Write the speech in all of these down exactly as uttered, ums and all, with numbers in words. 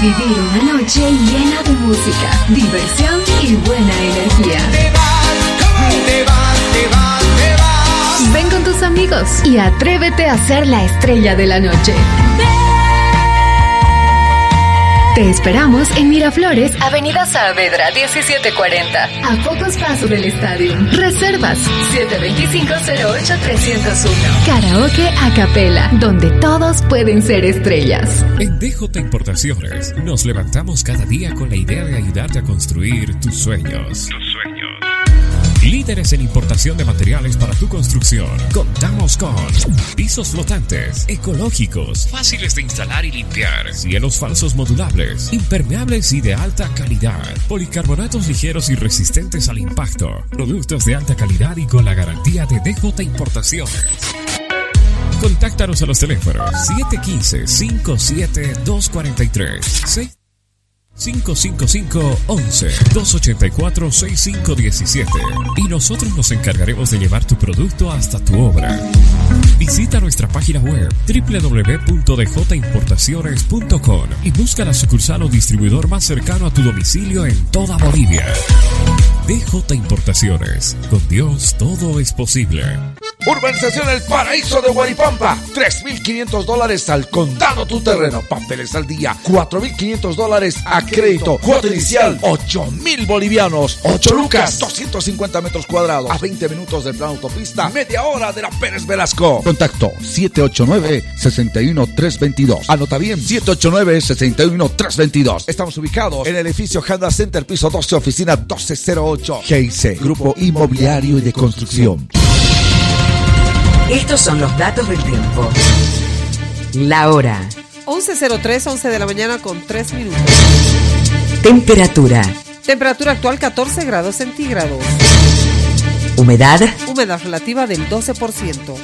vivir una noche llena de música, diversión y buena energía. Te vas, te vas, te vas, te vas. Ven con tus amigos y atrévete a ser la estrella de la noche. Te esperamos en Miraflores, Avenida Saavedra diecisiete cuarenta, a pocos pasos del estadio. Reservas siete dos cinco, cero ocho, tres cero uno. Karaoke a capela, donde todos pueden ser estrellas. En D J Importaciones nos levantamos cada día con la idea de ayudarte a construir tus sueños. Tus sueños. Líderes en importación de materiales para tu construcción. Contamos con pisos flotantes, ecológicos, fáciles de instalar y limpiar, cielos falsos modulables, impermeables y de alta calidad, policarbonatos ligeros y resistentes al impacto, productos de alta calidad y con la garantía de D J Importaciones. Contáctanos a los teléfonos siete uno cinco, cinco siete dos cuatro tres, seis cinco cinco cinco, once, dos ocho cuatro, seis cinco uno siete y nosotros nos encargaremos de llevar tu producto hasta tu obra. Visita nuestra página web doble u doble u doble u punto d j importaciones punto com y busca la sucursal o distribuidor más cercano a tu domicilio en toda Bolivia. D J Importaciones, con Dios todo es posible. Urbanización El Paraíso de Guaripampa, tres mil quinientos dólares al contado tu terreno, papeles al día, cuatro mil quinientos dólares a crédito, cuota inicial, ocho mil bolivianos, ocho lucas, doscientos cincuenta metros cuadrados, a veinte minutos del plan autopista, media hora de la Pérez Velasco. Contacto siete ocho nueve, seis uno tres dos dos. Anota bien, siete ocho nueve, seis uno tres dos dos. Estamos ubicados en el edificio Honda Center, piso doce, oficina doce cero ocho. G I C, Grupo Inmobiliario y de Construcción. Estos son los datos del tiempo. La hora. once cero tres, once de la mañana con tres minutos. Temperatura. Temperatura actual catorce grados centígrados. Humedad. Humedad relativa del doce por ciento.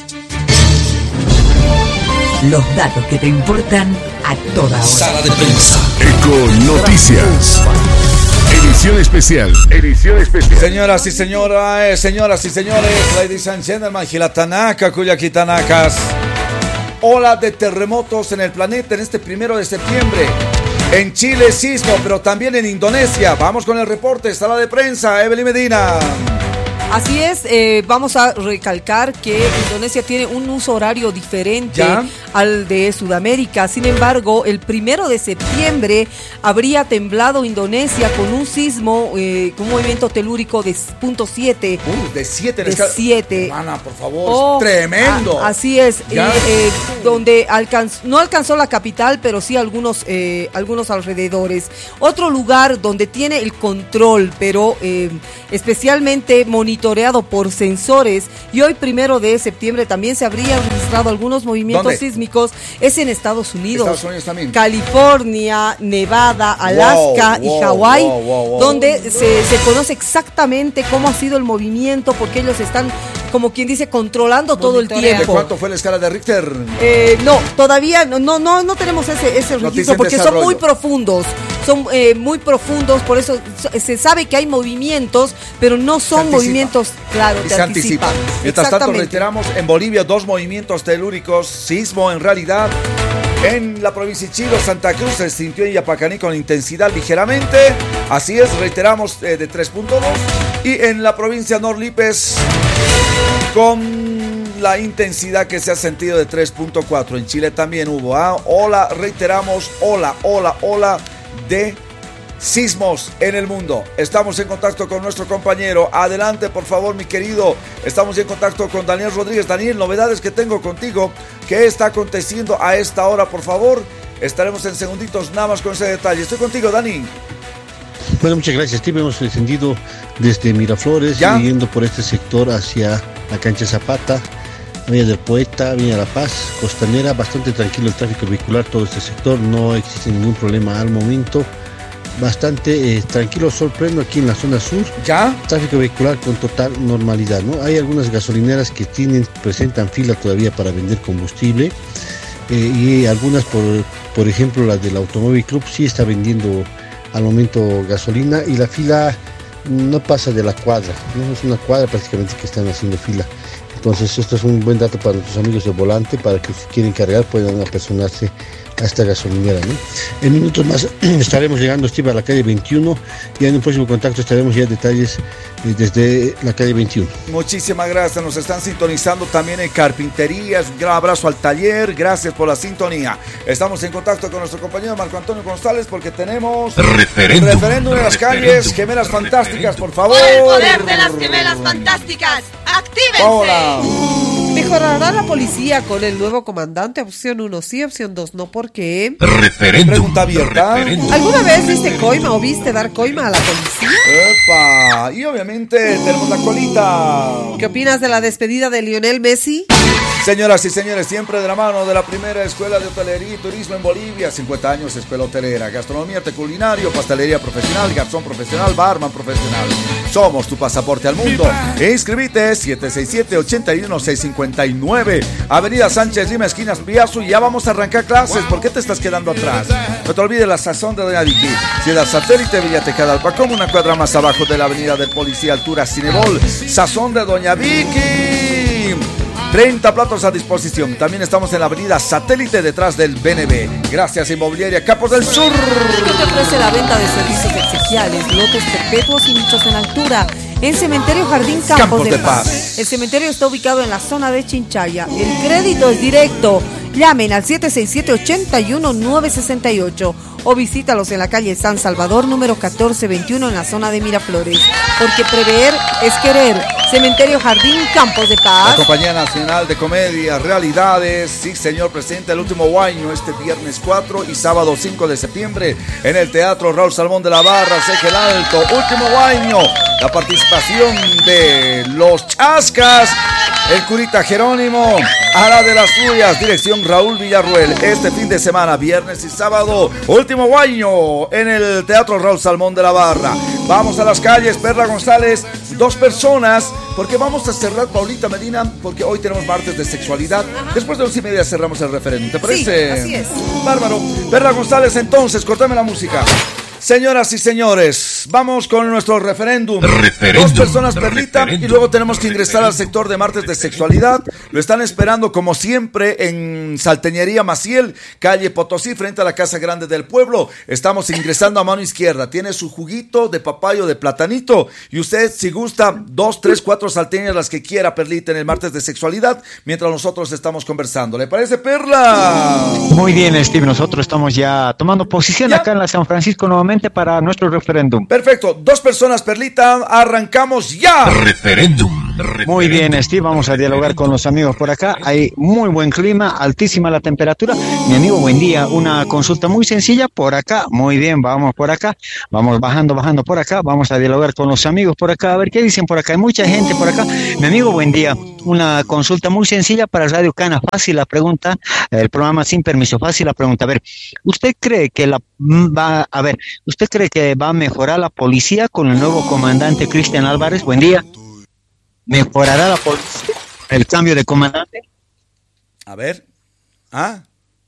Los datos que te importan a toda hora. Sala de prensa. Eco Noticias. Edición especial. Edición especial. Señoras y señoras, señoras y señores, ladies and gentlemen, Gilatanaka, Cuyaquitanakas. Ola de terremotos en el planeta en este primero de septiembre. En Chile, sismo, pero también en Indonesia. Vamos con el reporte, sala de prensa, Evelyn Medina. Así es, eh, vamos a recalcar que Indonesia tiene un uso horario diferente ¿Ya? al de Sudamérica. Sin embargo, el primero de septiembre habría temblado Indonesia con un sismo, eh, con un movimiento telúrico de punto siete. Uh, de siete. De siete. Hermana, por favor, oh, tremendo. A, así es, y, eh, donde alcanzó, no alcanzó la capital, pero sí algunos, eh, algunos alrededores. Otro lugar donde tiene el control, pero eh, especialmente monitoreado por sensores, y hoy primero de septiembre también se habrían registrado algunos movimientos ¿Dónde? sísmicos, es en Estados Unidos, Estados Unidos también. California, Nevada, Alaska wow, y wow, Hawái, wow, wow, wow. donde se, se conoce exactamente cómo ha sido el movimiento, porque ellos están, como quien dice, controlando todo el tiempo. ¿De cuánto fue la escala de Richter? Eh, no, todavía no, no, no, no tenemos ese, ese registro, porque son muy profundos, son eh, muy profundos, por eso se sabe que hay movimientos, pero no son movimientos claro, y se anticipan. Mientras tanto, reiteramos, en Bolivia dos movimientos telúricos, sismo en realidad. En la provincia de Chilo, Santa Cruz se sintió en Yapacaní con intensidad ligeramente. Así es, reiteramos, eh, de tres punto dos. Y en la provincia de Norlipes con la intensidad que se ha sentido de tres punto cuatro. En Chile también hubo, ¿ah? Ola, reiteramos, ola, ola, ola de sismos en el mundo. Estamos en contacto con nuestro compañero. Adelante, por favor, mi querido. Estamos en contacto con Daniel Rodríguez. Daniel, novedades que tengo contigo. ¿Qué está aconteciendo a esta hora, por favor? Estaremos en segunditos nada más con ese detalle. Estoy contigo, Dani. Bueno, muchas gracias, Steve. Hemos descendido desde Miraflores, ¿Ya? yendo por este sector hacia la cancha Zapata, Avenida del Poeta, Avenida La Paz, Costanera. Bastante tranquilo el tráfico vehicular, todo este sector. No existe ningún problema al momento. Bastante eh, tranquilo, sorprendo aquí en la zona sur. ¿Ya? Tráfico vehicular con total normalidad, ¿no? Hay algunas gasolineras que tienen, presentan fila todavía para vender combustible, eh, y algunas, por, por ejemplo, la del Automóvil Club sí está vendiendo al momento gasolina, y la fila no pasa de la cuadra, no es una cuadra prácticamente que están haciendo fila. Entonces esto es un buen dato para nuestros amigos de volante, para que si quieren cargar puedan apersonarse a esta gasolinera, ¿no? En minutos más estaremos llegando, Steve, a la calle veintiuno, y en un próximo contacto estaremos ya detalles eh, desde la calle veintiuno. Muchísimas gracias, nos están sintonizando también en Carpinterías. Un gran abrazo al taller, gracias por la sintonía. Estamos en contacto con nuestro compañero Marco Antonio González porque tenemos Referéndum, el referéndum de las referéndum, calles. Gemelas fantásticas, por favor. Por el poder de las gemelas fantásticas, ¡actívense! Hola. ¿Mejorará la policía con el nuevo comandante? Opción uno sí, opción dos no. ¿Por qué? Referéndum. Pregunta abierta. Referéndum. ¿Alguna vez viste coima o viste dar coima a la policía? Epa. Y obviamente tenemos la colita. ¿Qué opinas de la despedida de Lionel Messi? Señoras y señores, siempre de la mano de la primera escuela de hotelería y turismo en Bolivia, cincuenta años, escuela hotelera, gastronomía, te culinario, pastelería profesional, garzón profesional, barman profesional. Somos tu pasaporte al mundo. E inscribite siete seis siete, ocho uno seis cinco nueve, Avenida Sánchez Lima, esquinas Piazzu, y ya vamos a arrancar clases. ¿Por qué te estás quedando atrás? No te olvides la sazón de Doña Vicky. Ciudad Satélite, Villa Tejada, Alpacom, una cuadra más abajo de la avenida del Policía, altura Cinebol. Sazón de Doña Vicky. treinta platos a disposición. También estamos en la avenida Satélite, detrás del B N B. Gracias, Inmobiliaria Capos del Sur. ¿Qué te ofrece la venta de servicios exequiales, lotes perpetuos y nichos en altura? En Cementerio Jardín Campos, Campos de, de Paz. Paz. El cementerio está ubicado en la zona de Chinchaya. El crédito es directo. Llamen al siete seis siete, ocho uno nueve seis ocho o visítalos en la calle San Salvador, número catorce veintiuno, en la zona de Miraflores. Porque prever es querer. Cementerio Jardín Campos de Paz. La Compañía Nacional de Comedia, Realidades, sí señor, presenta el último guaño este viernes cuatro y sábado cinco de septiembre en el Teatro Raúl Salmón de la Barra, Segel Alto. Último guaño, la participación de Los Chascas, el curita Jerónimo, hará de las suyas, dirección Raúl Villarruel. Este fin de semana, viernes y sábado, último guaño en el Teatro Raúl Salmón de la Barra. Vamos a las calles, Perla González, dos personas, porque vamos a cerrar, Paulita Medina, porque hoy tenemos martes de sexualidad. Después de dos y media cerramos el referéndum, ¿te parece? Sí, así es. Bárbaro. Perla González, entonces, cortame la música. Señoras y señores, vamos con nuestro referéndum. Referéndum. Dos personas, Perlita, Referéndum. y luego tenemos que ingresar al sector de martes de sexualidad. Lo están esperando, como siempre, en Salteñería Maciel, calle Potosí, frente a la Casa Grande del Pueblo. Estamos ingresando a mano izquierda. Tiene su juguito de papayo, de platanito. Y usted, si gusta, dos, tres, cuatro salteñas, las que quiera, Perlita, en el martes de sexualidad, mientras nosotros estamos conversando. ¿Le parece, Perla? Muy bien, Steve, nosotros estamos ya tomando posición ¿Ya? acá en la San Francisco nuevamente para nuestro referéndum. Perfecto. Dos personas, Perlita. Arrancamos ya. Referéndum. Muy bien, Steve, vamos a dialogar con los amigos por acá. Hay muy buen clima, altísima la temperatura. Mi amigo, buen día. Una consulta muy sencilla por acá. Muy bien, vamos por acá. Vamos bajando, bajando por acá. Vamos a dialogar con los amigos por acá. A ver qué dicen por acá. Hay mucha gente por acá. Mi amigo, buen día. Una consulta muy sencilla para Radio Cana. Fácil la pregunta. El programa Sin Permiso. Fácil la pregunta. A ver, ¿usted cree que la va a ver, ¿usted cree que va a mejorar la policía con el nuevo comandante Cristian Álvarez? Buen día. ¿Mejorará la policía el cambio de comandante? A ver. ¿Ah?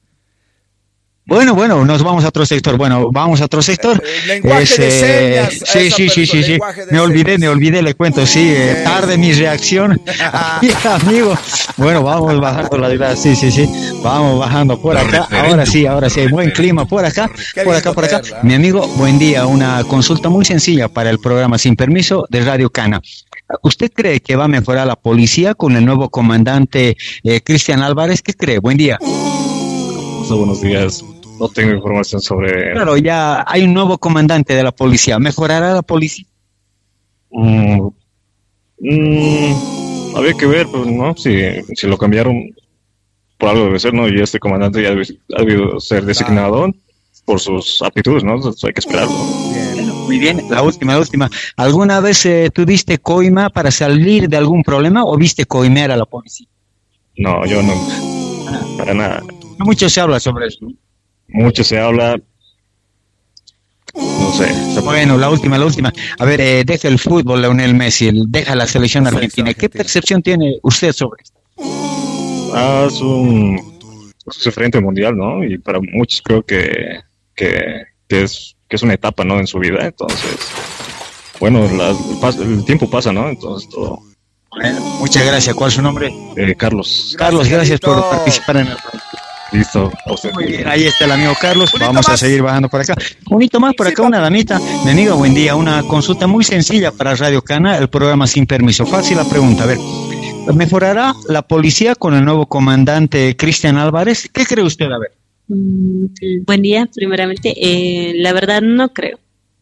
Bueno, bueno, nos vamos a otro sector. Bueno, vamos a otro sector. El lenguaje Es, de eh, señas. Sí, sí, sí, sí, sí. Me olvidé, me olvidé, le cuento, sí, eh, tarde mi reacción. Ay, amigo. Bueno, vamos bajando la verdad, sí, sí, sí. Vamos bajando por acá. Ahora sí, ahora sí, hay buen clima por acá, por acá, por acá. Mi amigo, buen día. Una consulta muy sencilla para el programa Sin Permiso de Radio Cana. ¿Usted cree que va a mejorar la policía con el nuevo comandante eh, Cristian Álvarez? ¿Qué cree? Buen día. Buenos días. No tengo información sobre... Claro, ya hay un nuevo comandante de la policía. ¿Mejorará la policía? Mm, mm, había que ver, pues, ¿no? Si, si lo cambiaron, por algo debe ser, ¿no? Y este comandante ya debe, ha debido ser designado por sus aptitudes, ¿no? Entonces hay que esperarlo. Muy bien, la última, la última. ¿Alguna vez eh, tuviste coima para salir de algún problema o viste coimear a la policía? No, yo no. Para nada. No mucho se habla sobre eso. Mucho se habla. No sé. Bueno, la última, la última. A ver, eh, deja el fútbol, Lionel Messi, deja la selección argentina. ¿Qué percepción tiene usted sobre esto? Ah, es un, es un referente mundial, ¿no? Y para muchos creo que, que, que, es, que es una etapa, ¿no? En su vida. Entonces, bueno, la, el, el tiempo pasa, ¿no? Entonces todo. Bueno, muchas gracias. ¿Cuál es su nombre? Eh, Carlos. Carlos, gracias por participar en el programa. Listo. A usted. Muy bien, ahí está el amigo Carlos. Unito Vamos más. a seguir bajando por acá. Un hito más por acá, una damita. Mi amigo, buen día. Una consulta muy sencilla para Radio Cana, el programa Sin Permiso. Fácil la pregunta. A ver, ¿mejorará la policía con el nuevo comandante Cristian Álvarez? ¿Qué cree usted? A ver. Mm, buen día, primeramente. Eh, la verdad, no creo.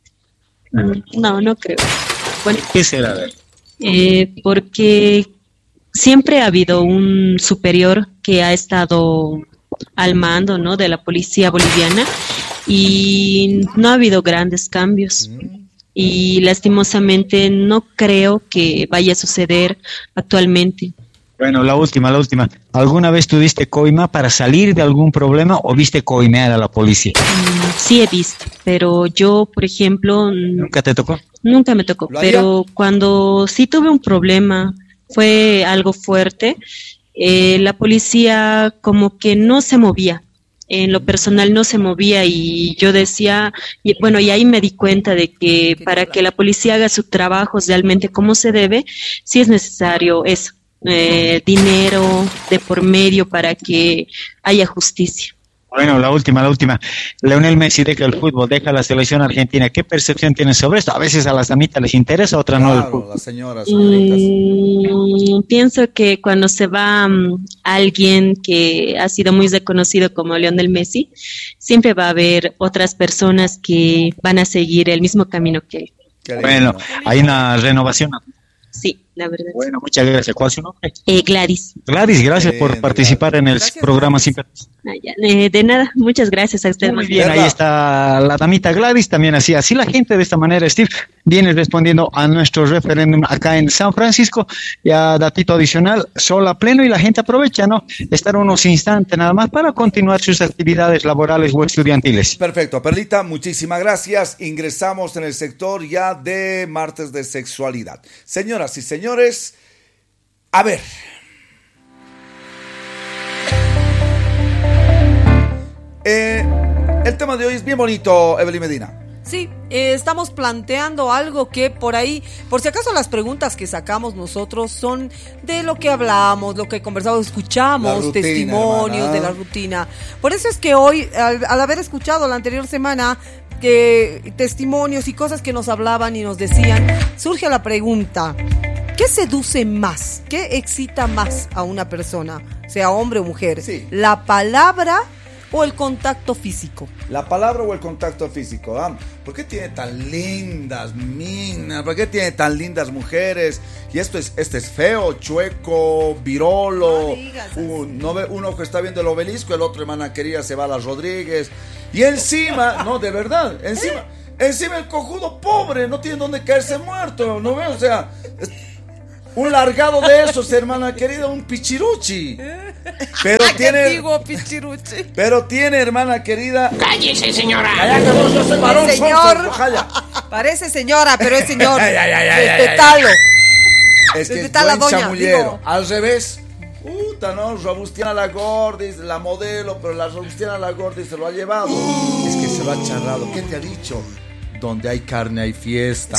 No, no creo. Bueno, ¿Qué será? A ver. eh, porque siempre ha habido un superior que ha estado al mando, ¿no?, de la policía boliviana y no ha habido grandes cambios. Y lastimosamente no creo que vaya a suceder actualmente. Bueno, la última, la última. ¿Alguna vez tuviste coima para salir de algún problema o viste coimear a la policía? Mm, sí he visto, pero yo, por ejemplo, mm, ¿Nunca te tocó? nunca me tocó. ¿Lo haría? Pero cuando sí tuve un problema, fue algo fuerte, eh, la policía como que no se movía. En lo personal no se movía y yo decía, y bueno, y ahí me di cuenta de que para que la policía haga su trabajo realmente como se debe, sí es necesario eso, eh, dinero de por medio para que haya justicia. Bueno, la última, la última. Lionel Messi deja el fútbol, deja la selección argentina. ¿Qué percepción tienes sobre esto? A veces a las damitas les interesa, a otras no. El Claro, fútbol. las señoras, señoritas. Mm, pienso que cuando se va um, alguien que ha sido muy reconocido como Lionel Messi, siempre va a haber otras personas que van a seguir el mismo camino que él. Qué lindo. Bueno, hay una renovación. Sí, la verdad. Bueno, muchas gracias. ¿Cuál es su nombre? Eh, Gladys. Gladys, gracias Qué por lindo, participar en el Gracias, programa Gladys. Sin Permiso. Ah, ya, eh, de nada, muchas gracias a usted. Muy más bien, ahí ¿Verdad? está la damita Gladys, también así, así la gente de esta manera, Steve, viene respondiendo a nuestro referéndum acá en San Francisco, ya datito adicional, sol a pleno y la gente aprovecha, ¿no? Estar unos instantes nada más para continuar sus actividades laborales o estudiantiles. Perfecto, Perlita, muchísimas gracias. Ingresamos en el sector ya de martes de sexualidad. Señoras y señores, a ver. Eh, el tema de hoy es bien bonito, Evelyn Medina. Sí, eh, estamos planteando algo que por ahí, por si acaso las preguntas que sacamos nosotros son de lo que hablamos, lo que conversamos, escuchamos, La rutina, testimonios hermana. de la rutina. Por eso es que hoy, al, al haber escuchado la anterior semana que testimonios y cosas que nos hablaban y nos decían, surge la pregunta, ¿qué seduce más? ¿Qué excita más a una persona, sea hombre o mujer? Sí. ¿La palabra o el contacto físico? La palabra o el contacto físico. ¿Ah? ¿Por qué tiene tan lindas minas? ¿Por qué tiene tan lindas mujeres? Y esto es, este es feo, chueco, virolo. No digas así. Un- no ve- uno que está viendo el obelisco, el otro, hermana querida, se va a las Rodríguez. Y encima, no, de verdad, encima, encima el cojudo pobre, no tiene dónde caerse muerto, ¿no ve? O sea, es- un largado de esos, hermana querida, un pichiruchi. Pero tiene, Digo, pichiruchi. pero tiene, hermana querida. ¡Cállese, señora! Cállate, vos, yo soy varón, Señor. sonso, calla. Parece señora, pero es señor. Ay, ay, ay, ay, ay, Respetalo. Es que ¿Dónde es está la buen doña? chamullero. Digo. Al revés. Puta, ¿no? Robustiana la Gordis, la modelo, pero la Robustiana la Gordis se lo ha llevado. Es que se lo ha charrado. ¿Qué te ha dicho? Donde hay carne hay fiesta.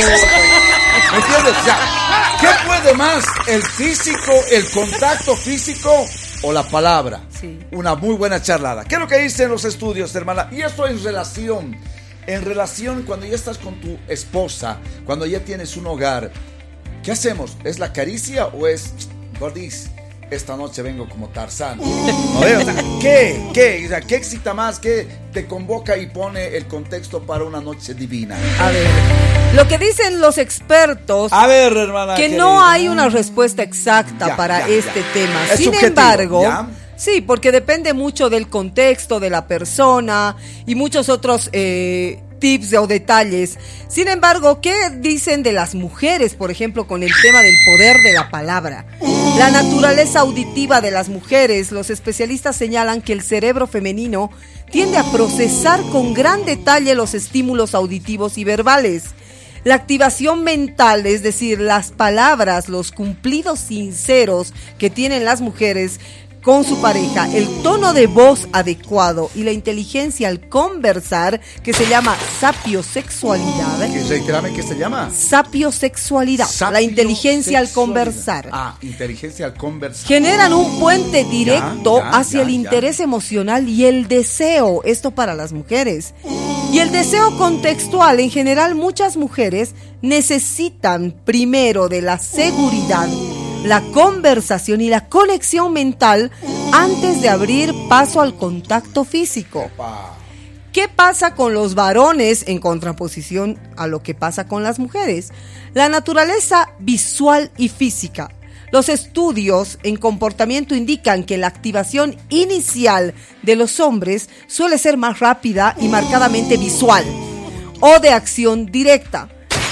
¿Me entiendes? O sea, ¿qué puede más? ¿El físico, el contacto físico o la palabra? Sí. Una muy buena charlada. ¿Qué es lo que dicen los estudios, hermana? Y esto en relación. En relación cuando ya estás con tu esposa, cuando ya tienes un hogar. ¿Qué hacemos? ¿Es la caricia o es, Gordis, esta noche vengo como Tarzán? ¿No veo? O sea, ¿qué? ¿Qué? O sea, ¿qué excita más? ¿Qué te convoca y pone el contexto para una noche divina? A ver, lo que dicen los expertos, A ver, hermana. que querida. no hay una respuesta exacta Ya, para ya, este ya. tema. Es Sin subjetivo, embargo, ¿ya? sí, porque depende mucho del contexto de la persona y muchos otros eh, tips o detalles. Sin embargo, ¿qué dicen de las mujeres, por ejemplo, con el tema del poder de la palabra? La naturaleza auditiva de las mujeres. Los especialistas señalan que el cerebro femenino tiende a procesar con gran detalle los estímulos auditivos y verbales. La activación mental, es decir, las palabras, los cumplidos sinceros que tienen las mujeres, con su pareja, el tono de voz adecuado y la inteligencia al conversar, que se llama sapiosexualidad. Reitérame, ¿qué se llama? Sapiosexualidad. La inteligencia al conversar. Ah, inteligencia al conversar. Generan un puente directo ya, ya, hacia ya, el ya. interés emocional y el deseo. Esto para las mujeres. Y el deseo contextual. En general, muchas mujeres necesitan primero de la seguridad, la conversación y la conexión mental antes de abrir paso al contacto físico. ¿Qué pasa con los varones en contraposición a lo que pasa con las mujeres? La naturaleza visual y física. Los estudios en comportamiento indican que la activación inicial de los hombres suele ser más rápida y marcadamente visual o de acción directa.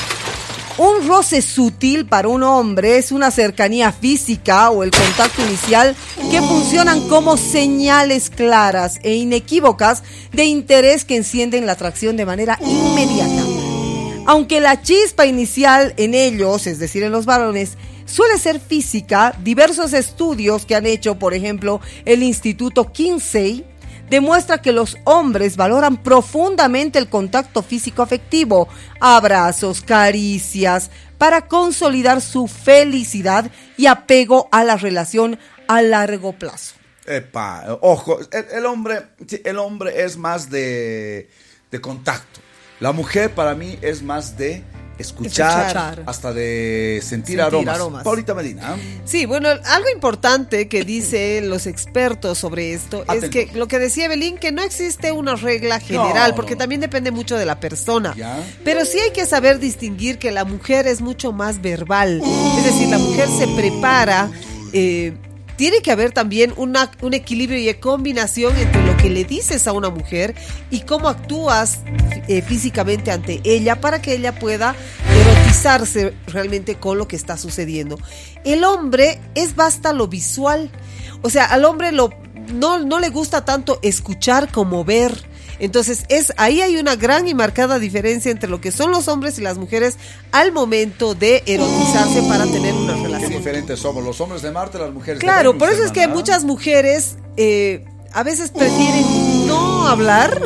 Un roce sutil para un hombre es una cercanía física o el contacto inicial que funcionan como señales claras e inequívocas de interés que encienden la atracción de manera inmediata. Aunque la chispa inicial en ellos, es decir, en los varones, suele ser física, diversos estudios que han hecho, por ejemplo, el Instituto Kinsey, demuestra que los hombres valoran profundamente el contacto físico afectivo, abrazos, caricias, para consolidar su felicidad y apego a la relación a largo plazo. Epa, ojo, el, el hombre, el hombre es más de, de contacto. La mujer para mí es más de escuchar, escuchar. hasta de sentir, sentir aromas. aromas. Paulita Medina. Sí, bueno, algo importante que dicen los expertos sobre esto Atento. es que lo que decía Evelyn, que no existe una regla general, no, porque no. también depende mucho de la persona. ¿Ya? Pero sí hay que saber distinguir que la mujer es mucho más verbal. Es decir, la mujer se prepara. Eh, Tiene que haber también una, un equilibrio y combinación entre lo que le dices a una mujer y cómo actúas eh, físicamente ante ella para que ella pueda erotizarse realmente con lo que está sucediendo. El hombre es basta lo visual. O sea, al hombre lo, no, no le gusta tanto escuchar como ver. Entonces, es ahí hay una gran y marcada diferencia entre lo que son los hombres y las mujeres al momento de erotizarse para tener una relación. Qué diferentes somos, los hombres de Marte, las mujeres de Claro, Venus, por eso hermana. es que muchas mujeres eh, a veces prefieren no hablar,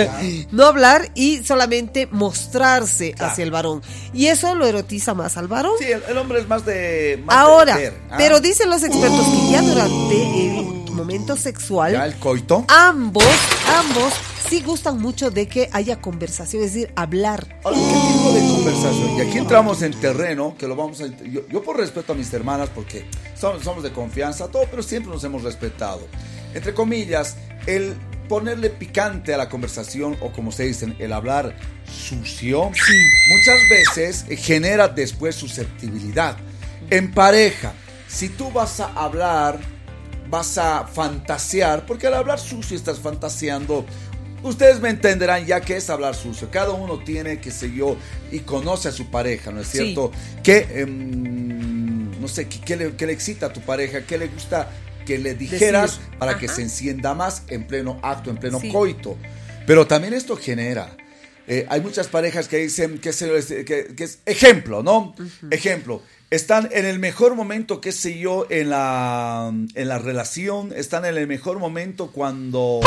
no hablar y solamente mostrarse claro. hacia el varón. Y eso lo erotiza más al varón. Sí, el, el hombre es más de... Más Ahora, de ver, ¿ah? pero dicen los expertos que ya durante el momento sexual, ya el coito, ambos, ambos sí gustan mucho de que haya conversación, es decir, hablar. Ahora, ¿qué tipo de conversación? Y aquí entramos en terreno que lo vamos a... Yo, yo por respeto a mis hermanas, porque somos, somos de confianza, todo, pero siempre nos hemos respetado. Entre comillas, el ponerle picante a la conversación, o como se dicen, el hablar sucio, sí. muchas veces genera después susceptibilidad. En pareja, si tú vas a hablar, vas a fantasear, porque al hablar sucio estás fantaseando. Ustedes me entenderán ya que es hablar sucio. Cada uno tiene, qué sé yo, y conoce a su pareja, ¿no es cierto? Sí. Que, eh, no sé, ¿qué, qué, le, ¿qué le excita a tu pareja? ¿Qué le gusta que le dijeras Decir. para Ajá. que se encienda más en pleno acto, en pleno sí. coito? Pero también esto genera... Eh, hay muchas parejas que dicen que, se, que, que es ejemplo, ¿no? Uh-huh. Ejemplo. Están en el mejor momento, qué sé yo, en la, en la relación. Están en el mejor momento cuando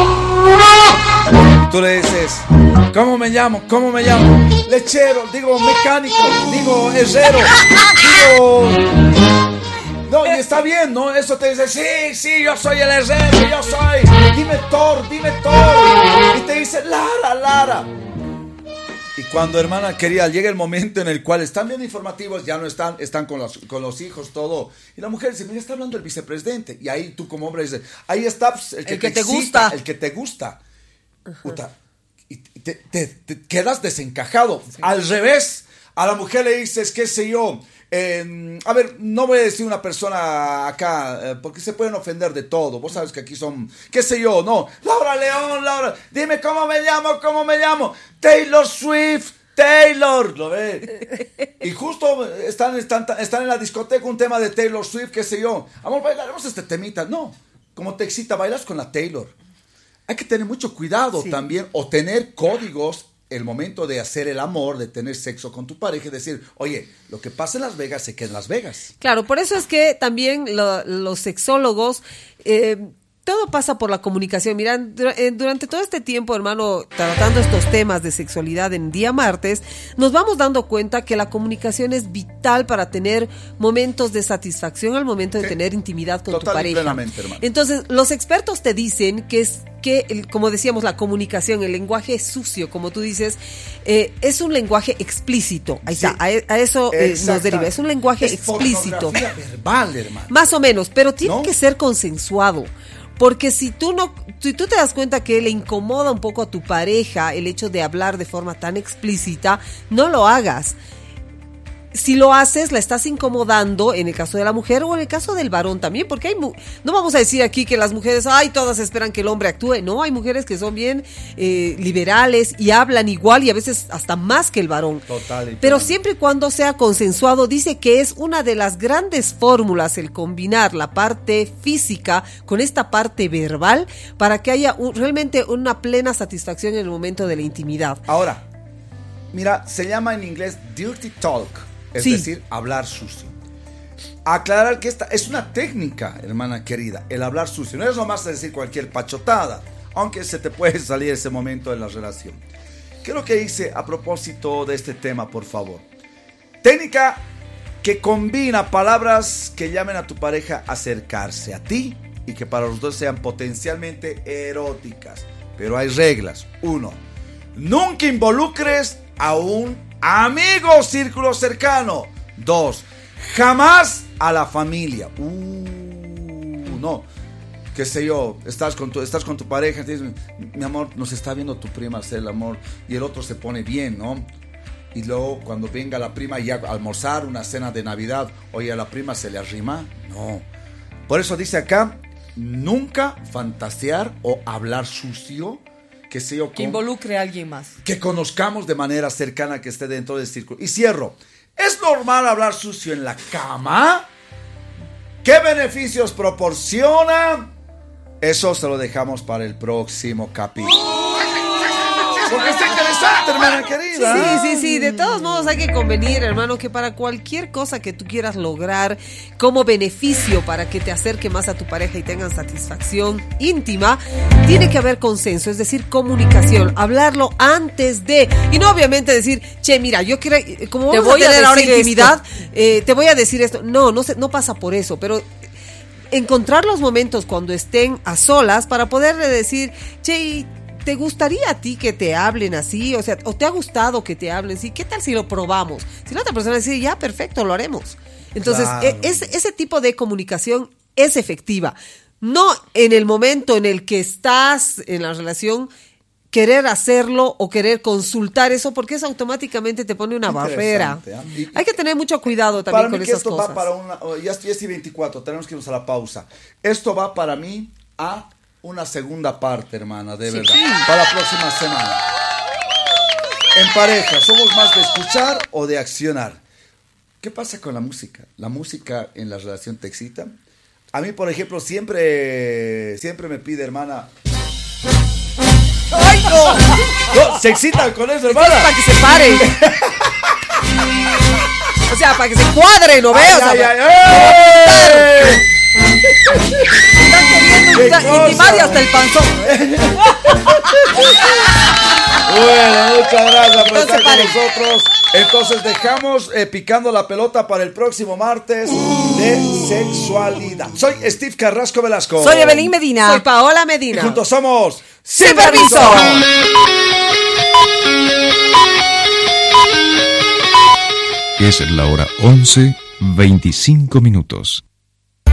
tú le dices, ¿cómo me llamo? ¿Cómo me llamo? Lechero, digo mecánico, digo herrero, digo... No, y está bien, ¿no? Eso te dice, sí, sí, yo soy el herrero, yo soy. Dime Thor, dime Thor. Y te dice, Lara, Lara. Y cuando, hermana querida, llega el momento en el cual están bien informativos, ya no están, están con los, con los hijos, todo. Y la mujer dice, mira, está hablando el vicepresidente. Y ahí tú como hombre dices, ahí está pues, el que, el que te, te gusta. El que te gusta. Puta, y te, te, te quedas desencajado. Sí. Al revés, a la mujer le dices, qué sé yo, eh, a ver, no voy a decir una persona acá, eh, porque se pueden ofender de todo. Vos sabes que aquí son, qué sé yo, no. Laura León, Laura, dime cómo me llamo, cómo me llamo. Taylor Swift, Taylor, ¿lo ve? Y justo están, están, están en la discoteca un tema de Taylor Swift, qué sé yo. Amor, bailaremos este temita. No, como te excita, bailas con la Taylor. Hay que tener mucho cuidado sí. también, o tener códigos el momento de hacer el amor, de tener sexo con tu pareja y decir, oye, lo que pasa en Las Vegas se queda en Las Vegas. Claro, por eso es que también lo, los sexólogos... Eh, todo pasa por la comunicación. Mira, durante todo este tiempo, hermano, tratando estos temas de sexualidad en día martes, nos vamos dando cuenta que la comunicación es vital para tener momentos de satisfacción al momento de sí. tener intimidad con Total tu pareja. Y plenamente, hermano. Entonces, los expertos te dicen que es que, el, como decíamos, la comunicación, el lenguaje sucio, como tú dices, eh, es un lenguaje explícito. Ahí sí. está, a, a eso eh, nos deriva. Es un lenguaje es explícito. Verbal, hermano. Más o menos, pero tiene ¿no? que ser consensuado. Porque si tú no, si tú te das cuenta que le incomoda un poco a tu pareja el hecho de hablar de forma tan explícita, no lo hagas. Si lo haces, la estás incomodando en el caso de la mujer o en el caso del varón también, porque hay, no vamos a decir aquí que las mujeres, ay, todas esperan que el hombre actúe. No, hay mujeres que son bien eh, liberales y hablan igual y a veces hasta más que el varón. Total. Pero siempre y cuando sea consensuado, dice que es una de las grandes fórmulas el combinar la parte física con esta parte verbal para que haya un, realmente una plena satisfacción en el momento de la intimidad. Ahora, mira, se llama en inglés dirty talk. Es sí. decir, hablar sucio. Aclarar que esta es una técnica, hermana querida, el hablar sucio. No es nomás decir cualquier pachotada, aunque se te puede salir ese momento de la relación. ¿Qué es lo que hice a propósito de este tema, por favor? Técnica que combina palabras que llamen a tu pareja a acercarse a ti y que para los dos sean potencialmente eróticas. Pero hay reglas. Uno, nunca involucres a un amigo círculo cercano. Dos, jamás a la familia. Uh, no. Qué sé yo, estás con tu, estás con tu pareja, dices, mi amor, nos está viendo tu prima hacer el amor, y el otro se pone bien, ¿no? Y luego cuando venga la prima y a almorzar, una cena de Navidad, oye, a la prima se le arrima. No. Por eso dice acá, nunca fantasear o hablar sucio, que sé yo, con, que involucre a alguien más, que conozcamos de manera cercana, que esté dentro del círculo. Y cierro, ¿es normal hablar sucio en la cama? ¿Qué beneficios proporciona? Eso se lo dejamos para el próximo capítulo. Porque está interesante, hermana querida. Sí, sí, sí. De todos modos hay que convenir, hermano, que para cualquier cosa que tú quieras lograr como beneficio para que te acerque más a tu pareja y tengan satisfacción íntima, tiene que haber consenso, es decir, comunicación, hablarlo antes de, y no obviamente decir, che, mira, yo quiero, como vamos te voy a tener a ahora intimidad, eh, te voy a decir esto. No, no se, no pasa por eso, pero encontrar los momentos cuando estén a solas para poderle decir, che, ¿te gustaría a ti que te hablen así? O sea, ¿o te ha gustado que te hablen así? ¿Qué tal si lo probamos? Si la otra persona dice, ya, perfecto, lo haremos. Entonces, claro. es, ese tipo de comunicación es efectiva. No en el momento en el que estás en la relación, querer hacerlo o querer consultar eso, porque eso automáticamente te pone una barrera. ¿eh? Hay que tener mucho cuidado también con esas cosas. Para mí que esto va para una... Ya estoy veinticuatro, tenemos que irnos a la pausa. Esto va para mí a... una segunda parte, hermana, de verdad, sí. para la próxima semana. En pareja, ¿somos más de escuchar o de accionar? ¿Qué pasa con la música? ¿La música en la relación te excita? A mí, por ejemplo, siempre, siempre me pide, hermana... ¡Ay, no! No, se excita con eso, hermana. Es para que se pare. O sea, para que se cuadre, ¿no ves? Ay, ay, ay, están queriendo intimar y hasta el panzón. Bueno, muchas gracias por estar con nosotros. Entonces dejamos eh, picando la pelota para el próximo martes de sexualidad. Soy Steve Carrasco Velasco. Soy Evelyn Medina. Soy Paola Medina. Y juntos somos Sin Permiso. Es la hora once, veinticinco minutos.